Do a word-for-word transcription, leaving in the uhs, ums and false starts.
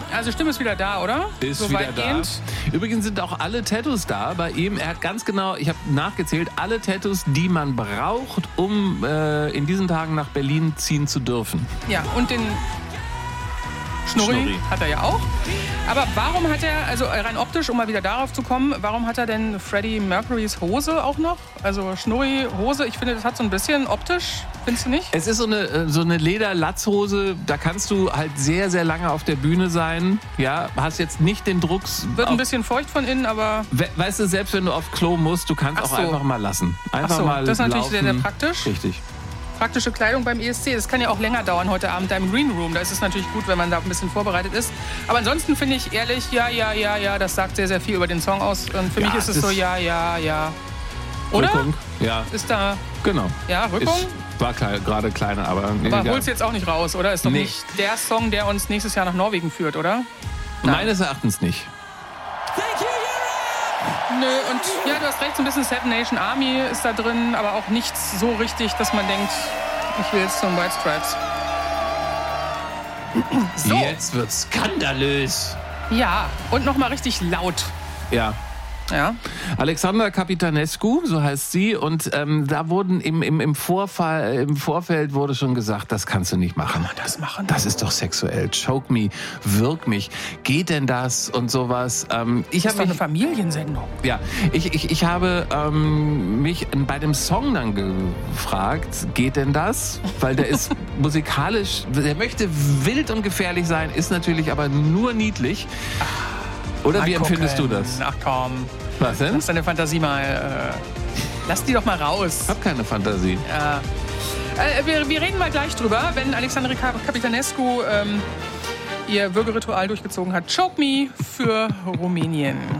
Also Stimme ist wieder da, oder? Ist so wieder weitgehend. da. Übrigens sind auch alle Tattoos da bei ihm. Er hat ganz genau, ich habe nachgezählt, alle Tattoos, die man braucht, um äh, in diesen Tagen nach Berlin ziehen zu dürfen. Ja, und den Schnurri, Schnurri hat er ja auch. Aber warum hat er, also rein optisch, um mal wieder darauf zu kommen, warum hat er denn Freddie Mercurys Hose auch noch? Also Schnurri, Hose, ich finde, das hat so ein bisschen optisch, findest du nicht? Es ist so eine, so eine Leder-Latzhose, da kannst du halt sehr, sehr lange auf der Bühne sein. Ja, hast jetzt nicht den Druck. Wird ein bisschen feucht von innen, aber... We- Weißt du, selbst wenn du auf Klo musst, du kannst Ach auch so. einfach mal lassen. Einfach Ach so, mal das ist natürlich laufen. sehr, sehr praktisch. Richtig. Praktische Kleidung beim E S C. Das kann ja auch länger dauern heute Abend da im Green Room. Da ist es natürlich gut, wenn man da ein bisschen vorbereitet ist. Aber ansonsten finde ich ehrlich, ja, ja, ja, ja, das sagt sehr, sehr viel über den Song aus. Und für Ja, mich ist es das- so, ja, ja, ja. Oder? Rückung, ja, Ist da, genau. ja, Rückung? Ist, war klein, gerade kleiner, aber nee, Aber egal. holst jetzt auch nicht raus, oder? Ist doch Nee. nicht der Song, der uns nächstes Jahr nach Norwegen führt, oder? Meines Erachtens nicht. Nö, und ja, du hast recht, so ein bisschen Seven Nation Army ist da drin, aber auch nichts so richtig, dass man denkt, ich will jetzt zum White Stripes. So, Jetzt wird's skandalös. ja, und nochmal richtig laut. Ja. Ja. Alexandra Capitanescu, so heißt sie, und ähm, da wurden im, im, im, Vorfall, im Vorfeld wurde schon gesagt, das kannst du nicht machen. Kann man das machen? Das ist doch sexuell. Choke me, wirk mich. Geht denn das und sowas? Ähm, ich Das ist habe doch eine mich, Familiensendung. ja, ich, ich, ich habe ähm, mich bei dem Song dann gefragt, geht denn das? Weil der ist musikalisch, der möchte wild und gefährlich sein, ist natürlich aber nur niedlich. Oder wie Mal empfindest gucken. du das? Ach komm, Was denn? lass deine Fantasie mal, äh, lass die doch mal raus. Ich hab keine Fantasie. Ja. Äh, wir, wir reden mal gleich drüber, wenn Alexandra Capitanescu ähm, ihr Würgeritual durchgezogen hat. Choke Me für Rumänien.